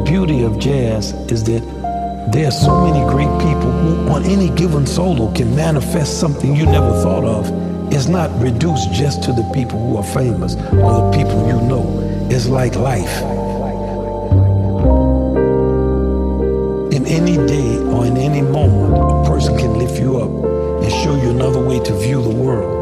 beauty of jazz is that there are so many great people who on any given solo can manifest something you never thought of. It's not reduced just to the people who are famous or the people you know. It's like life. In any day or in any moment, a person can lift you up and show you another way to view the world.